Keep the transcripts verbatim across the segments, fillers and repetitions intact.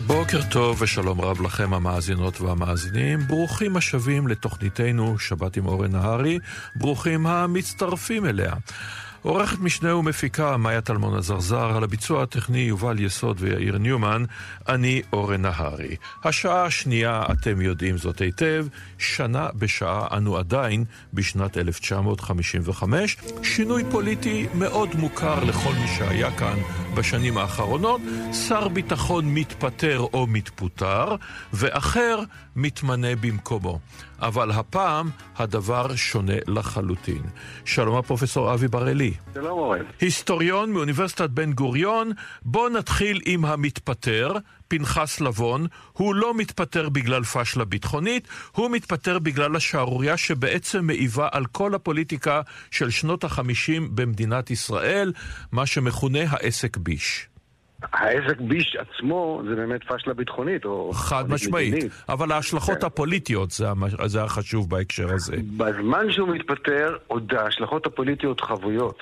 בוקר טוב ושלום רב לכם המאזינות והמאזינים, ברוכים השבים לתוכניתנו שבת עם אורן נהרי, ברוכים המצטרפים אליה. עורכת משנה ומפיקה מאיה טלמון הזרזר, על הביצוע הטכני יובל יסוד ויאיר ניומן, אני אורן נהרי. השעה השנייה, אתם יודעים זאת היטב, שנה בשעה אנו עדיין בשנת אלף תשע מאות חמישים וחמש, שינוי פוליטי מאוד מוכר לכל מי שהיה כאן בשנים האחרונות, שר ביטחון מתפטר או מתפוטר, ואחר מתמנה במקומו. אבל הפעם הדבר שונה לחלוטין. שלום הפרופסור אבי ברלי. שלום אורן. היסטוריון מאוניברסיטת בן גוריון. בוא נתחיל עם המתפטר, פנחס לבון. הוא לא מתפטר בגלל פשלה ביטחונית, הוא מתפטר בגלל השערוריה שבעצם מעיבה על כל הפוליטיקה של שנות החמישים במדינת ישראל, מה שמכונה העסק ביש. העסק ביש עצמו זה באמת פשלה ביטחונית או חד משמעית, מדינית. אבל ההשלכות כן. הפוליטיות זה, זה החשוב בהקשר הזה. בזמן שהוא מתפטר עוד ההשלכות הפוליטיות חבויות.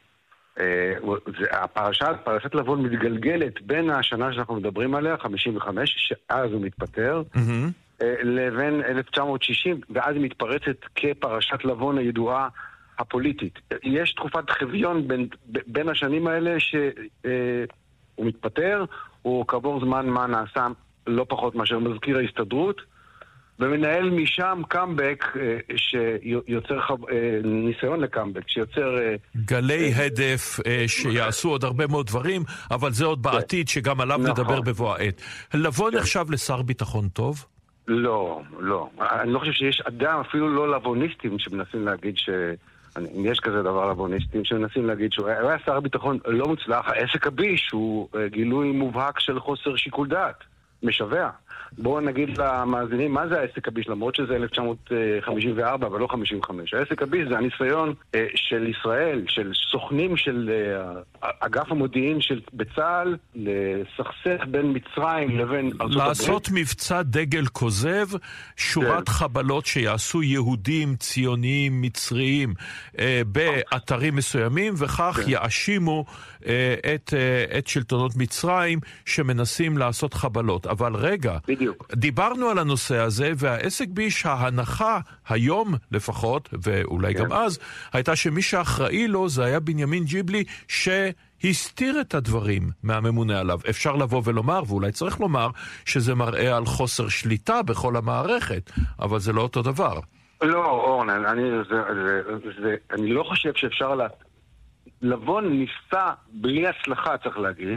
זה, הפרשת, פרשת לבון מתגלגלת בין השנה שאנחנו מדברים עליה, חמישים וחמש, שאז הוא מתפטר, mm-hmm. לבין אלף תשע מאות שישים, ואז היא מתפרצת כפרשת לבון הידועה הפוליטית. יש תקופת חביון בין, בין השנים האלה ש... הוא מתפטר, הוא כעבור זמן מה נעשה לא פחות מאשר מזכיר ההסתדרות, ומנהל משם קאמבק שיוצר ניסיון לקאמבק, שיוצר... גלי הדף שיעשו עוד הרבה מאוד דברים, אבל זה עוד בעתיד שגם עליו נדבר בבוא העת. לבוא נחשב לשר ביטחון טוב? לא, לא. אני לא חושב שיש אדם, אפילו לא לבוניסטים, שמנסים להגיד ש... אם יש כזה דבר לבוניסטים שמנסים להגיד שהוא היה שר ביטחון לא מוצלח, העסק הביש הוא גילוי מובהק של חוסר שיקול דעת, משווה. בואו נגיד למאזינים מה זה העסק הביש, למרות שזה אלף תשע מאות חמישים וארבע אבל לא חמישים וחמש. העסק הביש זה הניסיון של ישראל, של סוכנים של אגף המודיעין של בצה"ל, לסכסך בין מצרים לבין ארצות הברית. לעשות מבצע דגל כוזב, שורת חבלות שיעשו יהודים, ציוניים, מצריים באתרים מסוימים, וכך יאשימו את, את שלטונות מצרים שמנסים לעשות חבלות. אבל רגע, בדיוק. דיברנו על הנושא הזה, והעסק ביש, ההנחה היום לפחות, ואולי כן. גם אז, הייתה שמי שאחראי לו זה היה בנימין ג'יבלי, שהסתיר את הדברים מהממונה עליו. אפשר לבוא ולומר, ואולי צריך לומר, שזה מראה על חוסר שליטה בכל המערכת, אבל זה לא אותו דבר. לא, אורנה, אני, זה, זה, זה, אני לא חושב שאפשר לה... לבוא ניסה בלי הצלחה, צריך להגיד,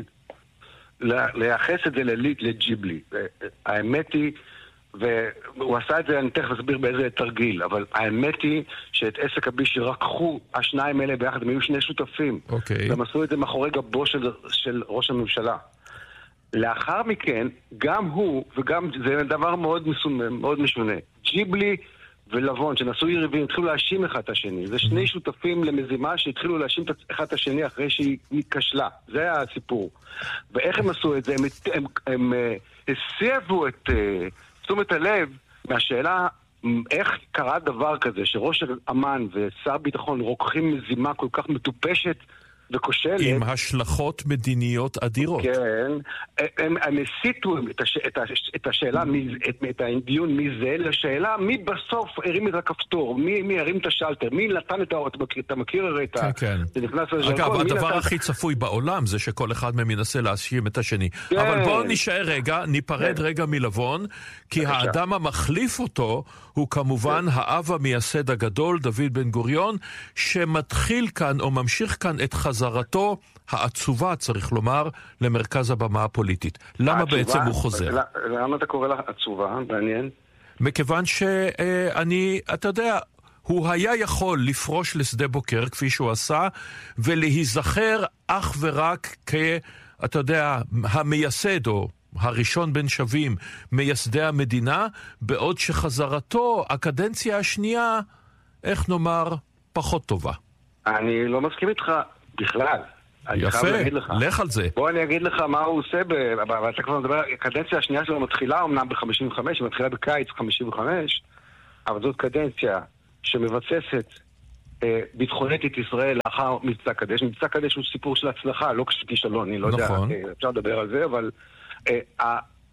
לייחס את זה לג'יבלי. האמת היא, והוא עשה את זה, אני תכף אסביר באיזה תרגיל, אבל האמת היא שאת עסק הביש רקחו השניים האלה ביחד, הם היו שני שותפים. אוקיי. והם עשו את זה מאחורי גבו של, של ראש הממשלה. לאחר מכן, גם הוא, וגם זה דבר מאוד, מסומם, מאוד משונה, ג'יבלי ולבון, שנעשו יריבים, התחילו להאשים אחד את השני. זה שני שותפים למזימה שהתחילו להאשים אחד את השני אחרי שהיא מתקשלה. זה היה הסיפור. ואיך הם עשו את זה? הם, הם, הם, הם הסייבו את תשומת הלב מהשאלה איך קרה דבר כזה, שראש אמ"ן ושר ביטחון רוקחים מזימה כל כך מטופשת וכושלת. עם השלכות מדיניות אדירות. כן. הם, הם הסיטו את, הש, את, הש, את השאלה, מי, את, את הדיון מי זה, לשאלה מי בסוף הרים את הכפתור, מי, מי הרים את השלטר, מי נתן את האות, אתה מכיר הרי את ה... כן, כן. אגב, הדבר נתן... הכי צפוי בעולם זה שכל אחד מהם ינסה להאשים את השני. כן. אבל בואו נשאר רגע, ניפרד כן. רגע מלבון, כי בבקשה. האדם המחליף אותו הוא כמובן כן. האב המייסד הגדול, דוד בן גוריון, שמתחיל כאן או ממשיך כאן את חזרתו העצובה, צריך לומר, למרכז הבמה הפוליטית. למה העצובה, בעצם הוא חוזר? למה אתה קורא לה עצובה? מעניין. מכיוון שאני, אתה יודע, הוא היה יכול לפרוש לשדה בוקר, כפי שהוא עשה, ולהיזכר אך ורק כ, אתה יודע, המייסד או הראשון בין שווים, מייסדי המדינה, בעוד שחזרתו, הקדנציה השנייה, איך נאמר, פחות טובה. אני לא מסכים איתך בכלל. יפה, לך על זה. בוא אני אגיד לך מה הוא עושה, ואתה כבר מדבר, הקדנציה השנייה שלו מתחילה אמנם ב-חמישים וחמש, היא מתחילה בקיץ חמישים וחמש, אבל זאת קדנציה שמבססת אה, ביטחונית את ישראל לאחר מבצע קדש. מבצע קדש הוא סיפור של הצלחה, לא כשכישלון, אני לא נכון. יודע, אפשר לדבר על זה, אבל אה,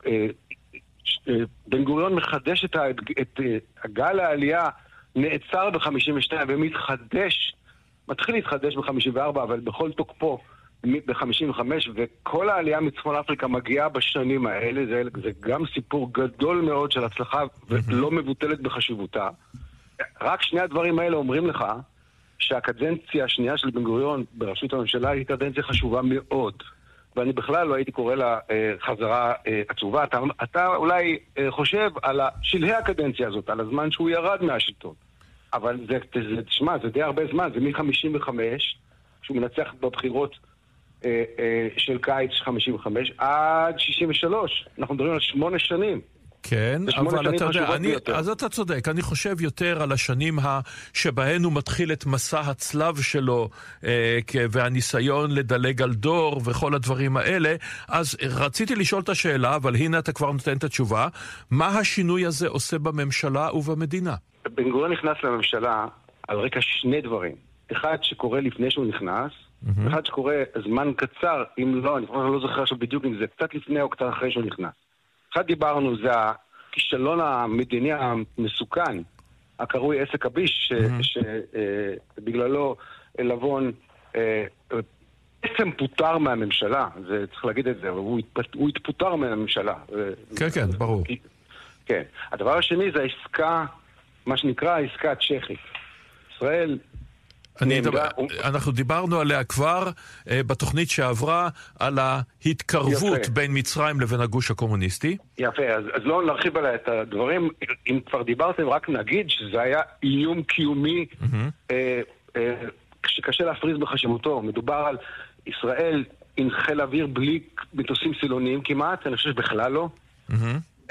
בן גוריון מחדש את הגל העלייה, נעצר ב-חמישים ושתיים ומתחדש, מתחיל להתחדש ב-חמישים וארבע, אבל בכל תוקפו ב-חמישים וחמש, וכל העלייה מצפון אפריקה מגיעה בשנים האלה. זה, זה גם סיפור גדול מאוד של הצלחה ולא מבוטלת בחשיבותה. רק שני הדברים האלה אומרים לך שהקדנציה השנייה של בן גוריון בראשות הממשלה היא קדנציה חשובה מאוד, ואני בכלל לא הייתי קורא לה אה, חזרה אה, עצובה. אתה, אתה אולי אה, חושב על שלהי הקדנציה הזאת, על הזמן שהוא ירד מהשלטון, אבל זה, זה, תשמע, זה די הרבה זמן, זה מ-חמישים וחמש, שהוא מנצח בבחירות אה, אה, של קיץ חמישים וחמש, עד שישים ושלוש. אנחנו מדברים על שמונה שנים. כן, אבל אתה יודע, אני, אז אתה צודק, אני חושב יותר על השנים ה, שבהן הוא מתחיל את מסע הצלב שלו, אה, והניסיון לדלג על דור וכל הדברים האלה. אז רציתי לשאול את השאלה, אבל הנה אתה כבר נותן את התשובה, מה השינוי הזה עושה בממשלה ובמדינה? בן גוריון נכנס לממשלה על רקע שני דברים. אחד שקורה לפני שהוא נכנס, mm-hmm. אחד שקורה זמן קצר, אם לא, אני לא זוכר עכשיו בדיוק אם זה קצת לפני או קצת אחרי שהוא נכנס. אחד דיברנו, זה הכישלון המדיני המסוכן, הקרוי עסק הביש, שבגללו לבון בעצם פוטר מהממשלה, זה צריך להגיד את זה, הוא התפוטר מהממשלה. כן, כן, ברור. כן. הדבר השני זה העסקה, מה שנקרא העסקה הצ'כית. ישראל... אני דבר, אנחנו דיברנו עליה כבר uh, בתוכנית שעברה על ההתקרבות יפה. בין מצרים לבין הגוש הקומוניסטי. יפה, אז, אז לא נרחיב עליה את הדברים. אם כבר דיברתם, רק נגיד שזה היה איום קיומי mm-hmm. uh, uh, שקשה להפריז בחשיבותו. מדובר על ישראל עם חיל אוויר בלי מטוסים סילוניים כמעט, אני חושב שבכלל לא. Mm-hmm. uh,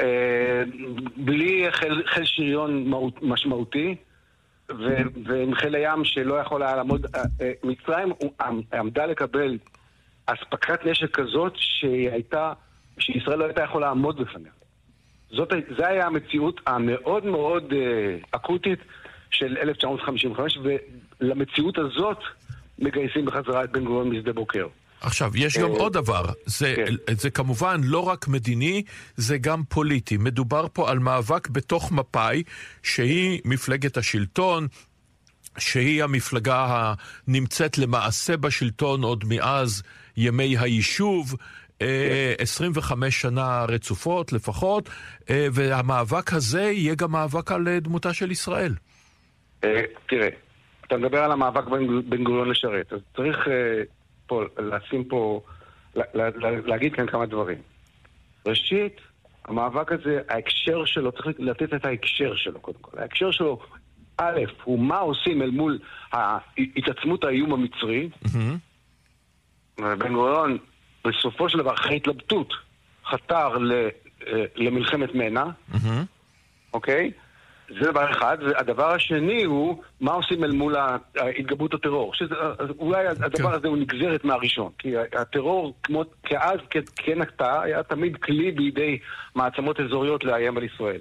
בלי חיל, חיל שריון משמעותי. ועם חיל הים שלא יכול היה לעמוד, מצרים עמדה לקבל אספקת נשק כזאת שהייתה, שישראל לא הייתה יכולה לעמוד בפניה. זאת, זה היה המציאות המאוד מאוד אקוטית של אלף תשע מאות חמישים וחמש, ולמציאות הזאת מגייסים בחזרה את בן גוריון משדה בוקר. עכשיו, יש גם עוד דבר, זה, כן. זה כמובן לא רק מדיני, זה גם פוליטי. מדובר פה על מאבק בתוך מפא"י, שהיא מפלגת השלטון, שהיא המפלגה הנמצאת למעשה בשלטון עוד מאז ימי היישוב, כן. עשרים וחמש שנה רצופות לפחות, והמאבק הזה יהיה גם מאבק על דמותה של ישראל. תראה, אתה מדבר על המאבק בין, בין גוריון לשרת, אז צריך... פה, לשים פה, לה, לה, להגיד כאן כמה דברים. ראשית, המאבק הזה, ההקשר שלו, צריך לתת את ההקשר שלו קודם כל. ההקשר שלו, א', הוא מה עושים אל מול התעצמות האיום המצרי. Mm-hmm. בן גוריון, בסופו של דבר, אחרי התלבטות, חתר למלחמת מנע. Mm-hmm. אוקיי? זה דבר אחד, והדבר השני הוא מה עושים אל מול התגברות הטרור. אולי הדבר הזה הוא נגזרת מהראשון, כי הטרור, כמו כאז כנקטה, היה תמיד כלי בידי מעצמות אזוריות לאיים על ישראל.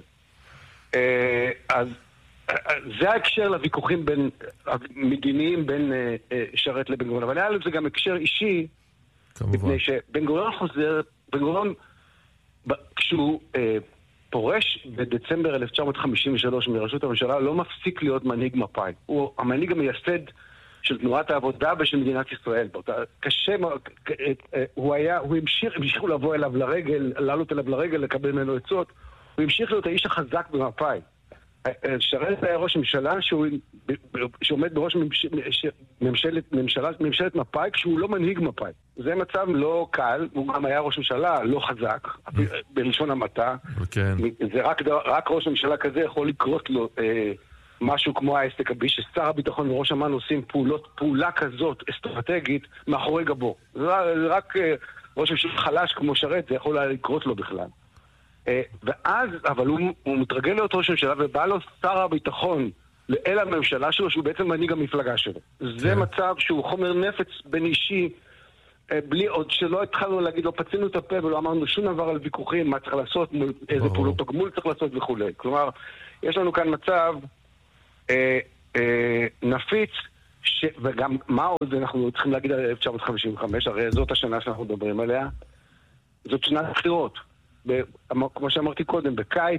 אז זה ההקשר לוויכוחים בין מדיניים בין שרת לבן גוריון, אבל היה לזה גם הקשר אישי, מפני שבן גוריון חוזר, בן גוריון, כשהוא פורש בדצמבר אלף תשע מאות חמישים ושלוש מראשות הממשלה, לא מפסיק להיות מנהיג מפא"י. הוא המנהיג המייסד של תנועת העבודה ושל מדינת ישראל. קשה, הוא היה, הוא המשיך, המשיכו לבוא אליו לרגל, לעלות אליו לרגל, לקבל ממנו עצות. הוא המשיך להיות האיש החזק במפא"י. שרת היה ראש ממשלה שהוא, שעומד בראש ממשלת, ממשלת, ממשלת מפא"י כשהוא לא מנהיג מפא"י. זה מצב לא קל, הוא גם היה ראש ממשלה לא חזק, בלשון המעטה. זה רק, רק ראש ממשלה כזה יכול לקרות לו אה, משהו כמו העסק הביש, ששר הביטחון וראש אמ"ן עושים פעולות, פעולה כזאת אסטרטגית מאחורי גבו. זה רק אה, ראש ממשלה חלש כמו שרת, זה יכול לקרות לו בכלל. ואז, אבל הוא, הוא מתרגל להיות ראש הממשלה, ובא לו שר הביטחון אל הממשלה שלו, שהוא בעצם מנהיג המפלגה שלו. זה מצב שהוא חומר נפץ בין אישי, בלי עוד שלא התחלנו להגיד, לא פצינו את הפה ולא אמרנו שום דבר על ויכוחים, מה צריך לעשות, איזה פעולות תגמול צריך לעשות וכו'. כלומר, יש לנו כאן מצב אה, אה, נפיץ, ש... וגם מה עוד אנחנו צריכים להגיד על אלף תשע מאות חמישים וחמש, הרי זאת השנה שאנחנו מדברים עליה, זאת שנת בחירות. כמו שאמרתי קודם, בקיץ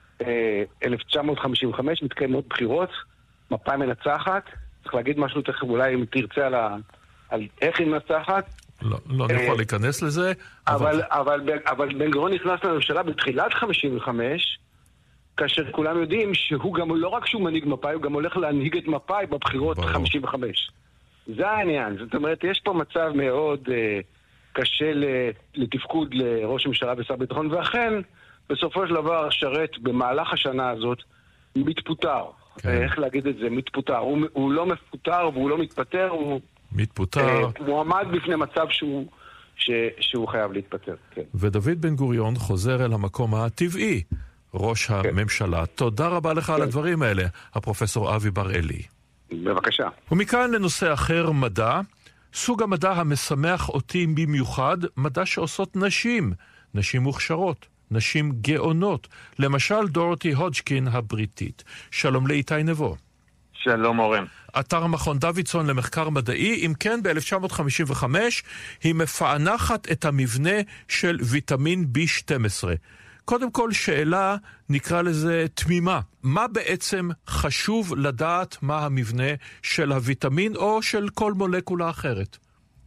אלף תשע מאות חמישים וחמש מתקיימות בחירות, מפא"י מנצחת, צריך להגיד משהו תכף אולי אם תרצה על, ה... על איך היא מנצחת. לא, לא יכול להיכנס לזה. אבל, אבל, אבל, אבל בן גוריון נכנס לממשלה בתחילת חמישים וחמש, כאשר כולם יודעים שהוא גם, לא רק שהוא מנהיג מפא"י, הוא גם הולך להנהיג את מפא"י בבחירות חמישים וחמש. זה העניין. זאת אומרת, יש פה מצב מאוד uh, קשה לתפקוד לראש הממשלה ושר ביטחון, ואכן, בסופו של דבר, שרת במהלך השנה הזאת מתפוטר. כן. איך להגיד את זה? מתפוטר. הוא, הוא לא מפוטר והוא לא מתפטר, הוא מתפוטר. Uh, הוא עמד בפני מצב שהוא, ש, שהוא חייב להתפטר. כן. ודוד בן גוריון חוזר אל המקום הטבעי, ראש כן. הממשלה. תודה רבה לך כן. על הדברים האלה, הפרופסור אבי בר-אלי. בבקשה. ומכאן לנושא אחר, מדע. סוג המדע המשמח אותי במיוחד, מדע שעושות נשים. נשים מוכשרות, נשים גאונות. למשל דורותי הודג'קין הבריטית. שלום לאיתי נבו. שלום אורן. אתר מכון דוידסון למחקר מדעי, אם כן ב-אלף תשע מאות חמישים וחמש היא מפענחת את המבנה של ויטמין בי שתים עשרה. קודם כל שאלה, נקרא לזה תמימה. מה בעצם חשוב לדעת מה המבנה של הוויטמין או של כל מולקולה אחרת?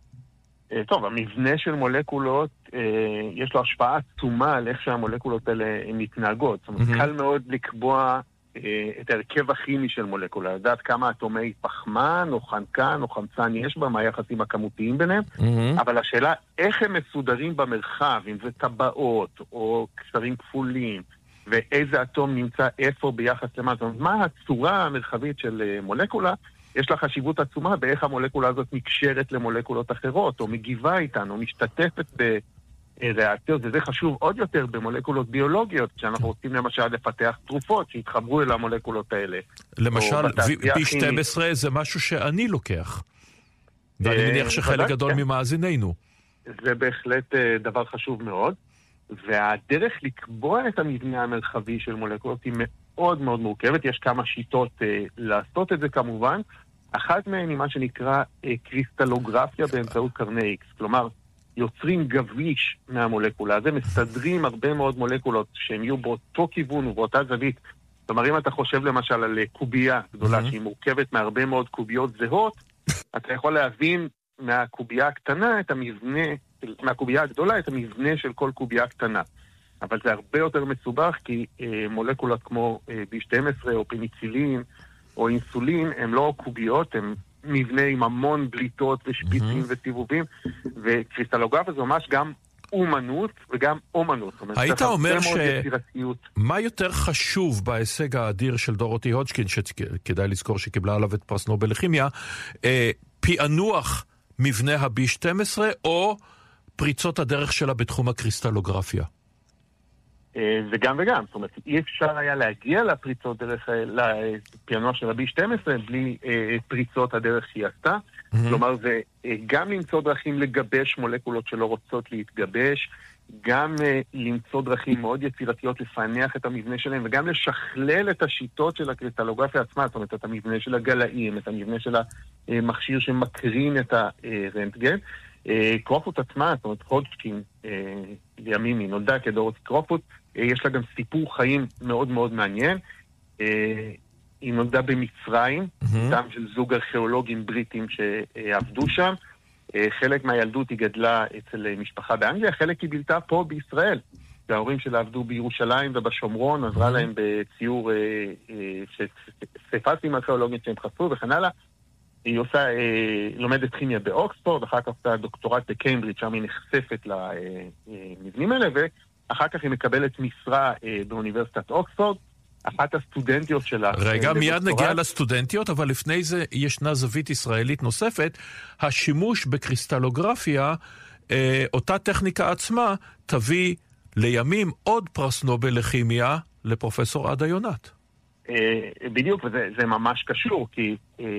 טוב, המבנה של מולקולות, יש לו השפעה עצומה על איך שהמולקולות האלה מתנהגות. זאת אומרת, קל מאוד לקבוע את ההרכב הכימי של מולקולה, לדעת כמה אטומי פחמן או חנקן או חמצן יש בה, מה היחסים הכמותיים ביניהם, mm-hmm. אבל השאלה איך הם מסודרים במרחב, אם זה טבעות או קשרים כפולים, ואיזה אטום נמצא איפה ביחס למה, זאת אומרת, מה הצורה המרחבית של מולקולה, יש לה חשיבות עצומה באיך המולקולה הזאת נקשרת למולקולות אחרות, או מגיבה איתן, או משתתפת ב... ריאקציות, וזה חשוב עוד יותר במולקולות ביולוגיות, כשאנחנו רוצים למשל לפתח תרופות שהתחברו אל המולקולות האלה. למשל, בי שתים עשרה זה משהו שאני לוקח, ואני מניח שחלק גדול ממאזיננו. זה בהחלט דבר חשוב מאוד, והדרך לקבוע את המבנה המרחבי של מולקולות היא מאוד מאוד מורכבת, יש כמה שיטות לעשות את זה כמובן, אחת מהן היא מה שנקרא קריסטלוגרפיה באמצעות קרני X, כלומר, יוצרים גביש מהמולקולה, אז הם מסדרים הרבה מאוד מולקולות שהם יהיו באותו כיוון ובאותה זווית. זאת אומרת, אם אתה חושב למשל על קובייה גדולה mm-hmm. שהיא מורכבת מהרבה מאוד קוביות זהות, אתה יכול להבין מהקובייה הקטנה את המבנה, מהקובייה הגדולה את המבנה של כל קובייה קטנה. אבל זה הרבה יותר מסובך כי אה, מולקולות כמו אה, בי שתים עשרה או פניצילין או אינסולין הם לא קוביות, הם מבנה עם המון בליטות ושפיצים mm-hmm. וסיבובים, וקריסטלוגרפיה זה ממש גם אומנות וגם אומנות. היית אומר ש... מה יותר חשוב בהישג האדיר של דורותי הודג'קין, שכדאי לזכור שקיבלה עליו את פרס נובל לכימיה, אה, פענוח מבנה ה-בי שתים עשרה או פריצות הדרך שלה בתחום הקריסטלוגרפיה? וגם וגם, זאת אומרת, אי אפשר היה להגיע לפריצות דרך, לפענוח של ה-בי שתים עשרה בלי אה, פריצות הדרך שהיא עשתה. Mm-hmm. כלומר, זה אה, גם למצוא דרכים לגבש מולקולות שלא רוצות להתגבש, גם אה, למצוא דרכים מאוד יצירתיות לפענח את המבנה שלהם, וגם לשכלל את השיטות של הקריסטלוגרפיה עצמה, זאת אומרת, את המבנה של הגלאים, את המבנה של המכשיר שמקרין את הרנטגן. קרופוט עצמה, זאת אומרת, הודג'קין, לימים היא נולדה כדורותי קרופוט, יש לה גם סיפור חיים מאוד מאוד מעניין. היא נולדה במצרים, דם של זוג ארכיאולוגים בריטים שעבדו שם. חלק מהילדות היא גדלה אצל משפחה באנגליה, חלק היא בילתה פה בישראל. וההורים שלה עבדו בירושלים ובשומרון, עזרה להם בציור פסיפסים ארכיאולוגיים שהם חשפו וכן הלאה. היא עושה, לומדת כימיה באוקספורד, אחר כך עושה דוקטורט בקיימברידג', שם היא נחשפת למבנים האלה, ואחר כך היא מקבלת משרה באוניברסיטת אוקספורד. אחת הסטודנטיות שלה... רגע, מיד נגיע לסטודנטיות, אבל לפני זה ישנה זווית ישראלית נוספת. השימוש בקריסטלוגרפיה, אותה טכניקה עצמה, תביא לימים עוד פרס נובל לכימיה לפרופסור עדה יונת. בדיוק, וזה ממש קשור, כי...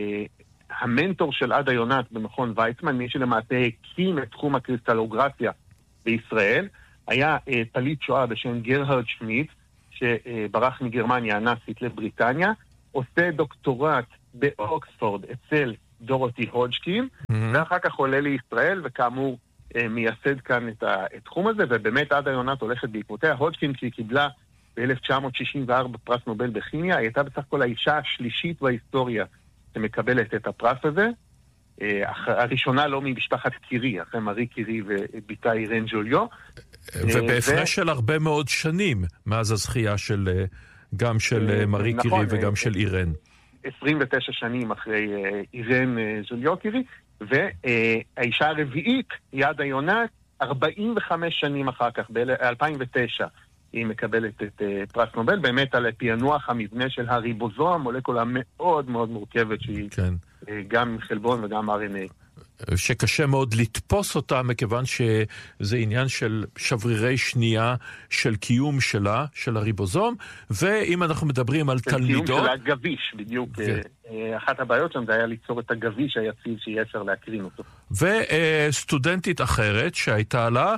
המנטור של עדה יונת במכון ויצמן, מי שלמעשה הקים את תחום הקריסטלוגרפיה בישראל, היה אה, פליט שואה בשם גרהרד שמיט, שברח מגרמניה הנאצית לבריטניה, עושה דוקטורט באוקספורד אצל דורותי הודג'קין, mm-hmm. ואחר כך עולה לישראל, וכאמור מייסד כאן את התחום הזה, ובאמת עדה יונת הולכת בעקבותיה. הודג'קין, שהיא קיבלה ב-אלף תשע מאות שישים וארבע פרס נובל בכימיה, היא הייתה בסך הכל האישה השלישית בהיסטוריה שמקבלת את הפרס הזה. הראשונה לא ממשפחת קירי, אחרי מארי קירי וביתה אירן ז'וליו. ובהפרש של הרבה מאוד שנים מאז הזכייה של, גם של מארי קירי וגם של אירן. עשרים ותשע שנים אחרי אירן ז'וליו קירי, והאישה הרביעית, עדה יונת, ארבעים וחמש שנים אחר כך, ב-אלפיים ותשע, היא מקבלת את פרס נובל, באמת על פענוח המבנה של הריבוזום, מולקולה מאוד מאוד מורכבת, שהיא כן. גם חלבון וגם אר אן איי. שקשה מאוד לתפוס אותה, מכיוון שזה עניין של שברירי שנייה של קיום שלה, של הריבוזום, ואם אנחנו מדברים על של תלמידות... קיום של הגביש, בדיוק. ו... אחת הבעיות שם זה היה ליצור את הגביש היציב שיהיה אפשר להקרין אותו. וסטודנטית אחרת שהייתה לה,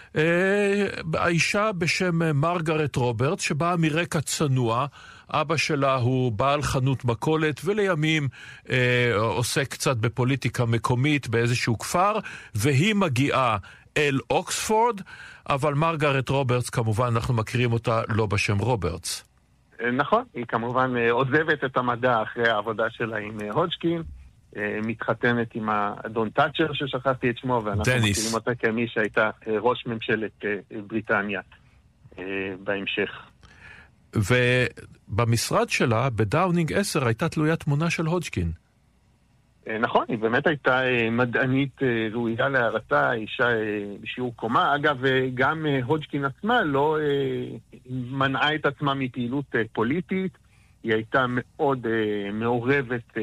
האישה בשם מרגרט רוברט, שבאה מרקע צנוע, אבא שלה הוא בעל חנות מכולת, ולימים אה, עוסק קצת בפוליטיקה מקומית באיזשהו כפר, והיא מגיעה אל אוקספורד, אבל מרגרט רוברטס, כמובן אנחנו מכירים אותה לא בשם רוברטס. נכון, היא כמובן עוזבת את המדע אחרי העבודה שלה עם הודג'קין, מתחתנת עם האדון טאצ'ר ששכחתי את שמו, ואנחנו מכירים אותה כמי שהייתה ראש ממשלת בריטניה בהמשך. ובמשרד שלה, בדאונינג עשר, הייתה תלויה תמונה של הודג'קין. נכון, היא באמת הייתה מדענית ראויה להערצה, אישה בשיעור קומה. אגב, גם הודג'קין עצמה לא מנעה את עצמה מפעילות פוליטית. היא הייתה מאוד מעורבת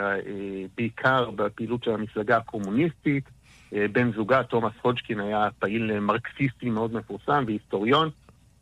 בעיקר בפעילות של המפלגה הקומוניסטית. בן זוגה, תומאס הודג'קין, היה פעיל מרקסיסטי מאוד מפורסם והיסטוריון.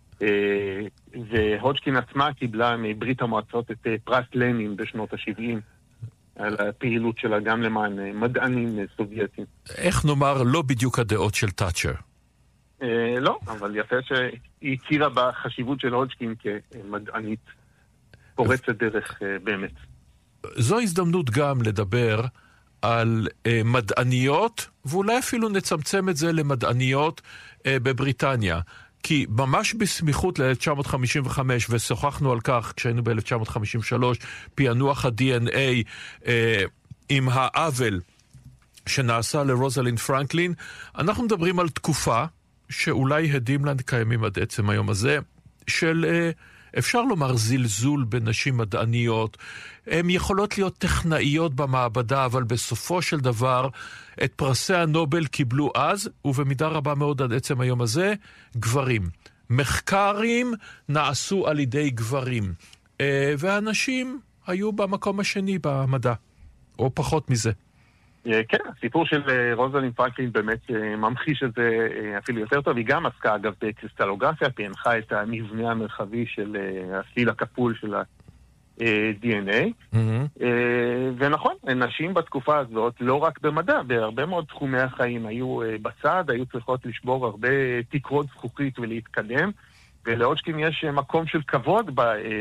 והודג'קין עצמה קיבלה מברית המועצות את פרס לנין בשנות ה-שבעים על הפעילות שלה גם למען מדענים סובייטים. איך נאמר, לא בדיוק הדעות של טאצ'ר? לא, אבל יפה שהיא הכירה בחשיבות של הודג'קין כמדענית פורצת דרך באמת. זו הזדמנות גם לדבר על מדעניות, ואולי אפילו נצמצם את זה למדעניות בבריטניה. כי ממש בסמיכות ל-אלף תשע מאות חמישים וחמש, ושוחחנו על כך כשהיינו ב-אלף תשע מאות חמישים ושלוש, פענוח ה-די אן איי אה, עם העוול שנעשה לרוזלין פרנקלין, אנחנו מדברים על תקופה שאולי הדים לה קיימים עד עצם היום הזה, של אה, אפשר לומר זלזול בנשים מדעניות. הן יכולות להיות טכנאיות במעבדה, אבל בסופו של דבר את פרסי הנובל קיבלו אז, ובמידה רבה מאוד עד עצם היום הזה, גברים. מחקרים נעשו על ידי גברים, והנשים היו במקום השני במדע, או פחות מזה. כן, הסיפור של רוזלין פרנקלין באמת ממחיש את זה אפילו יותר טוב. היא גם עסקה אגב בקריסטלוגרפיה, פענחה את המבנה המרחבי של הסליל הכפול של ה-די אן איי. Mm-hmm. ונכון, נשים בתקופה הזאת, לא רק במדע, בהרבה מאוד תחומי החיים היו בצד, היו צריכות לשבור הרבה תקרות זכוכית ולהתקדם, ולהודג'קין יש מקום של כבוד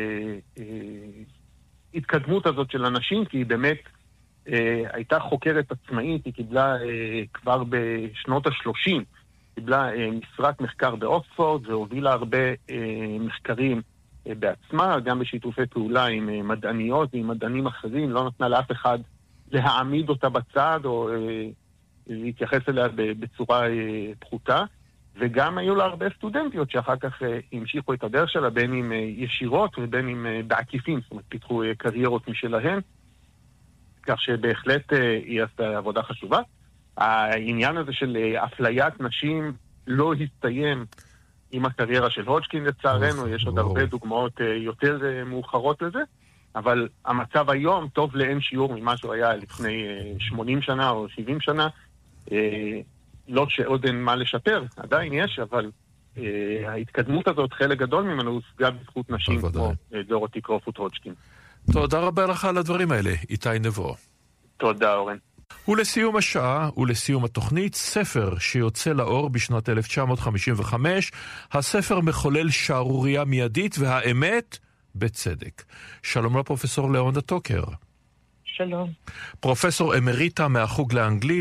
בהתקדמות הזאת של הנשים, כי היא באמת Uh, הייתה חוקרת עצמאית, היא קיבלה uh, כבר בשנות ה-שלושים, קיבלה uh, משרת מחקר באוקספורד, והובילה הרבה uh, מחקרים uh, בעצמה, גם בשיתופי פעולה עם uh, מדעניות ועם מדענים אחרים, לא נתנה לאף אחד להעמיד אותה בצד או uh, להתייחס אליה בצורה uh, פחותה, וגם היו לה הרבה סטודנטיות שאחר כך uh, המשיכו את הדרך שלה, בין אם uh, ישירות ובין אם uh, בעקיפים, זאת אומרת, פיתחו uh, קריירות משלהן, כך שבהחלט היא עשתה עבודה חשובה. העניין הזה של אפליית נשים לא הסתיים עם הקריירה של הודג'קין לצערנו, יש עוד הרבה דוגמאות יותר מאוחרות לזה, אבל המצב היום טוב לאין שיעור ממה שהוא היה לפני שמונים שנה או שבעים שנה, לא שעוד אין מה לשפר, עדיין יש, אבל ההתקדמות הזאת, חלק גדול ממנו, הושגה בזכות נשים כמו דורותי קרופוט הודג'קין. תודה רבה לך על הדברים האלה, איתי נבו. תודה, אורן. ולסיום השעה ולסיום התוכנית, ספר שיוצא לאור בשנת אלף תשע מאות חמישים וחמש, הספר מחולל שערוריה מיידית והאמת בצדק. שלום לפרופסור ליאונדה טוקר. שלום. פרופסור אמריטה מהחוג לאנגלית,